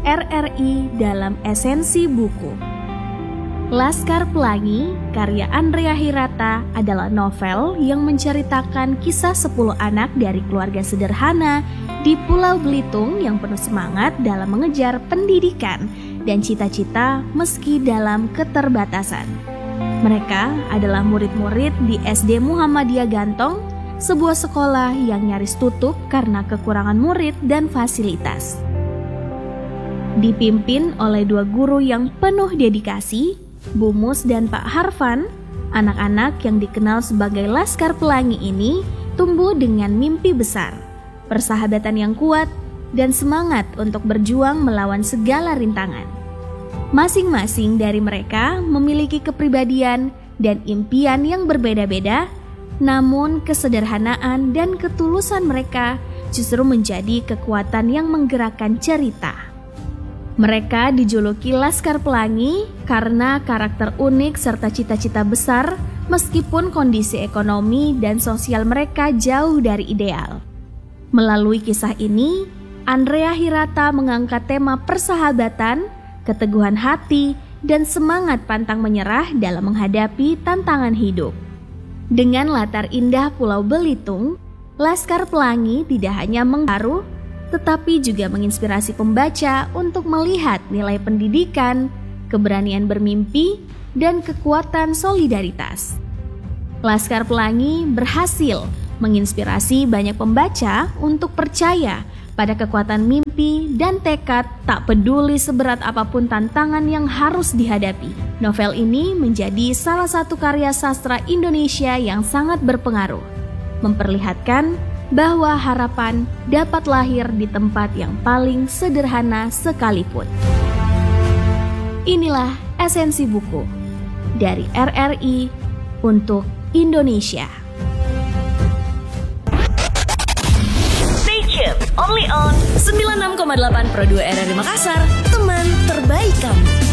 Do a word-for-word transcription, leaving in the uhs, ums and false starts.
R R I dalam esensi buku. Laskar Pelangi, karya Andrea Hirata, adalah novel yang menceritakan kisah sepuluh anak dari keluarga sederhana di Pulau Belitung yang penuh semangat dalam mengejar pendidikan dan cita-cita meski dalam keterbatasan. Mereka adalah murid-murid di S D Muhammadiyah Gantong, sebuah sekolah yang nyaris tutup karena kekurangan murid dan fasilitas. Dipimpin oleh dua guru yang penuh dedikasi, Bu Mus dan Pak Harfan, anak-anak yang dikenal sebagai Laskar Pelangi ini tumbuh dengan mimpi besar, persahabatan yang kuat, dan semangat untuk berjuang melawan segala rintangan. Masing-masing dari mereka memiliki kepribadian dan impian yang berbeda-beda, namun kesederhanaan dan ketulusan mereka justru menjadi kekuatan yang menggerakkan cerita. Mereka dijuluki Laskar Pelangi karena karakter unik serta cita-cita besar meskipun kondisi ekonomi dan sosial mereka jauh dari ideal. Melalui kisah ini, Andrea Hirata mengangkat tema persahabatan, keteguhan hati, dan semangat pantang menyerah dalam menghadapi tantangan hidup. Dengan latar indah Pulau Belitung, Laskar Pelangi tidak hanya mengharu, tetapi juga menginspirasi pembaca untuk melihat nilai pendidikan, keberanian bermimpi, dan kekuatan solidaritas. Laskar Pelangi berhasil menginspirasi banyak pembaca untuk percaya pada kekuatan mimpi dan tekad tak peduli seberat apapun tantangan yang harus dihadapi. Novel ini menjadi salah satu karya sastra Indonesia yang sangat berpengaruh, memperlihatkan bahwa harapan dapat lahir di tempat yang paling sederhana sekalipun. Inilah esensi buku dari R R I untuk Indonesia. Stay tuned, only on sembilan puluh enam koma delapan Pro dua R R I Makassar, teman terbaik kamu.